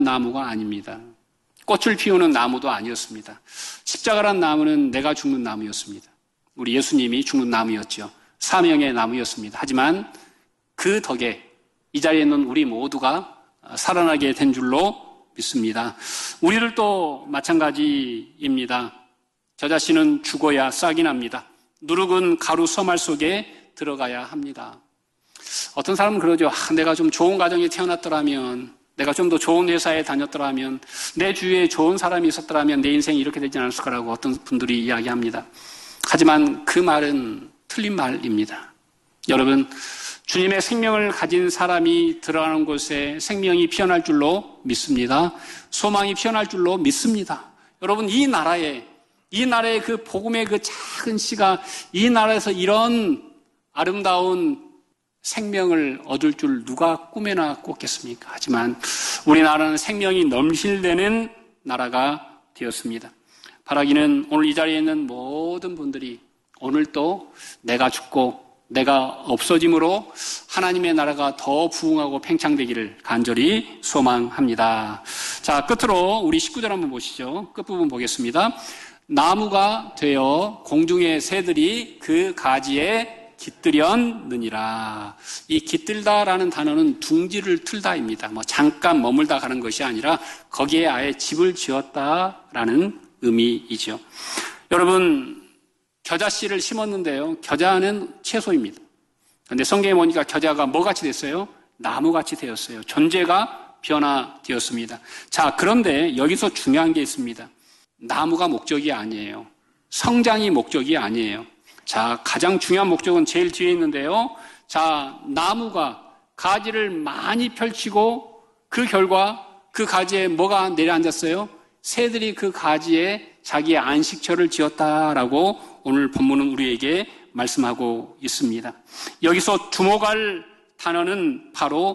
나무가 아닙니다. 꽃을 피우는 나무도 아니었습니다. 십자가란 나무는 내가 죽는 나무였습니다. 우리 예수님이 죽는 나무였죠. 사명의 나무였습니다. 하지만 그 덕에 이 자리에 있는 우리 모두가 살아나게 된 줄로 믿습니다. 우리들도 마찬가지입니다. 저 자신은 죽어야 싹이 납니다. 누룩은 가루 서말 속에 들어가야 합니다. 어떤 사람은 그러죠. 내가 좀 좋은 가정에 태어났더라면, 내가 좀 더 좋은 회사에 다녔더라면, 내 주위에 좋은 사람이 있었더라면 내 인생이 이렇게 되지 않았을 거라고 어떤 분들이 이야기합니다. 하지만 그 말은 틀린 말입니다. 여러분, 주님의 생명을 가진 사람이 들어가는 곳에 생명이 피어날 줄로 믿습니다. 소망이 피어날 줄로 믿습니다. 여러분, 이 나라의 그 복음의 그 작은 씨가 이 나라에서 이런 아름다운 생명을 얻을 줄 누가 꿈에나 꿨겠습니까? 하지만 우리나라는 생명이 넘실대는 나라가 되었습니다. 바라기는 오늘 이 자리에 있는 모든 분들이 오늘 또 내가 죽고 내가 없어짐으로 하나님의 나라가 더 부흥하고 팽창되기를 간절히 소망합니다. 자, 끝으로 우리 19절 한번 보시죠. 끝부분 보겠습니다. 나무가 되어 공중의 새들이 그 가지에 깃들였느니라. 이 깃들다라는 단어는 둥지를 틀다입니다. 잠깐 머물다 가는 것이 아니라 거기에 아예 집을 지었다라는 의미이죠. 여러분, 겨자씨를 심었는데요. 겨자는 채소입니다. 그런데 성경에 보니까 겨자가 뭐같이 됐어요? 나무같이 되었어요. 존재가 변화되었습니다. 자, 그런데 여기서 중요한 게 있습니다. 나무가 목적이 아니에요. 성장이 목적이 아니에요. 자, 가장 중요한 목적은 제일 뒤에 있는데요. 자, 나무가 가지를 많이 펼치고 그 결과 그 가지에 뭐가 내려앉았어요? 새들이 그 가지에 자기의 안식처를 지었다라고 오늘 본문은 우리에게 말씀하고 있습니다. 여기서 주목할 단어는 바로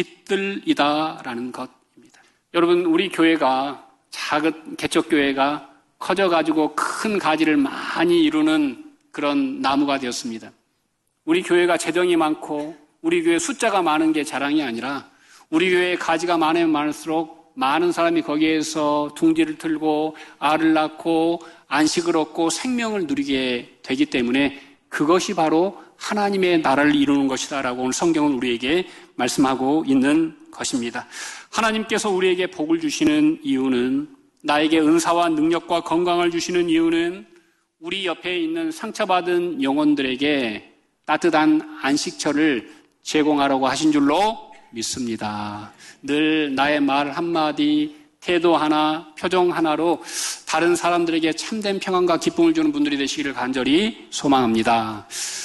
깃들이다라는 것입니다. 여러분, 우리 교회가 작은 개척교회가 커져가지고 큰 가지를 많이 이루는 그런 나무가 되었습니다. 우리 교회가 재정이 많고 우리 교회 숫자가 많은 게 자랑이 아니라 우리 교회의 가지가 많으면 많을수록 많은 사람이 거기에서 둥지를 틀고 알을 낳고 안식을 얻고 생명을 누리게 되기 때문에 그것이 바로 하나님의 나라를 이루는 것이다라고 오늘 성경은 우리에게 말씀하고 있는 것입니다. 하나님께서 우리에게 복을 주시는 이유는, 나에게 은사와 능력과 건강을 주시는 이유는 우리 옆에 있는 상처받은 영혼들에게 따뜻한 안식처를 제공하라고 하신 줄로 믿습니다. 늘 나의 말 한마디, 태도 하나, 표정 하나로 다른 사람들에게 참된 평안과 기쁨을 주는 분들이 되시기를 간절히 소망합니다.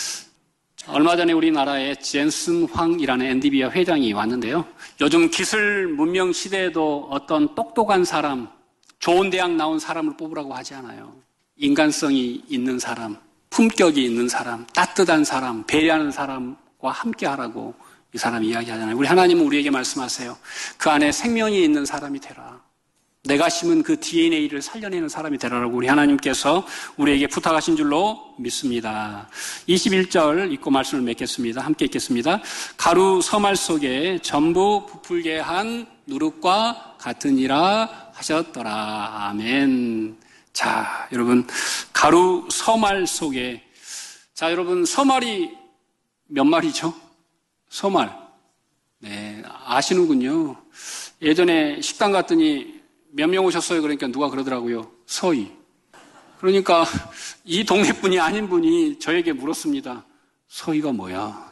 얼마 전에 우리나라에 젠슨 황이라는 엔디비아 회장이 왔는데요. 요즘 기술 문명 시대에도 어떤 똑똑한 사람, 좋은 대학 나온 사람을 뽑으라고 하지 않아요. 인간성이 있는 사람, 품격이 있는 사람, 따뜻한 사람, 배려하는 사람과 함께 하라고 이 사람이 이야기하잖아요. 우리 하나님은 우리에게 말씀하세요. 그 안에 생명이 있는 사람이 되라. 내가 심은 그 DNA를 살려내는 사람이 되라라고 우리 하나님께서 우리에게 부탁하신 줄로 믿습니다. 21절 읽고 말씀을 맺겠습니다. 함께 읽겠습니다. 가루 서말 속에 전부 부풀게 한 누룩과 같으니라 하셨더라. 아멘. 자, 여러분, 가루 서말 속에, 자, 여러분, 서말이 몇 말이죠? 서말. 네, 아시는군요. 예전에 식당 갔더니 몇 명 오셨어요? 그러니까 누가 그러더라고요. 서희. 그러니까 이 동네 분이 아닌 분이 저에게 물었습니다. 서희가 뭐야?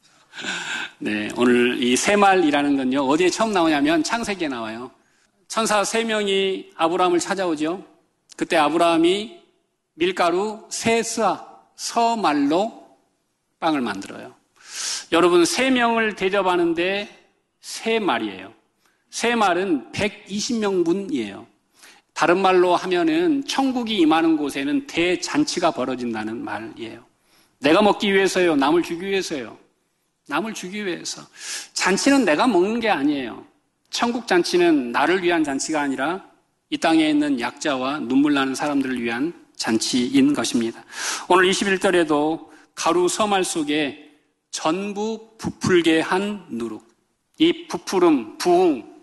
네, 오늘 이 세말이라는 건요, 어디에 처음 나오냐면 창세기에 나와요. 천사 3명이 아브라함을 찾아오죠. 그때 아브라함이 밀가루 세스아, 서말로 빵을 만들어요. 여러분, 3명을 대접하는데 3말이에요. 3말은 120명분이에요. 다른 말로 하면은 천국이 임하는 곳에는 대잔치가 벌어진다는 말이에요. 내가 먹기 위해서요, 남을 주기 위해서요. 남을 주기 위해서. 잔치는 내가 먹는 게 아니에요. 천국 잔치는 나를 위한 잔치가 아니라 이 땅에 있는 약자와 눈물 나는 사람들을 위한 잔치인 것입니다. 오늘 21절에도 가루 서말 속에 전부 부풀게 한 누룩. 이 부풀음, 부흥,